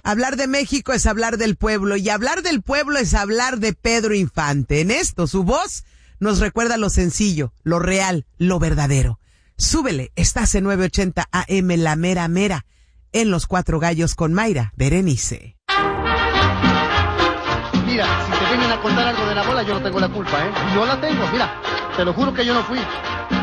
Hablar de México es hablar del pueblo y hablar del pueblo es hablar de Pedro Infante. En esto, su voz nos recuerda lo sencillo, lo real, lo verdadero. Súbele, estás en 980 AM, la mera mera, en Los Cuatro Gallos con Mayra Berenice. Mira, si te vienen a contar algo de la bola, yo no tengo la culpa, ¿eh? No la tengo, mira, te lo juro que yo no fui.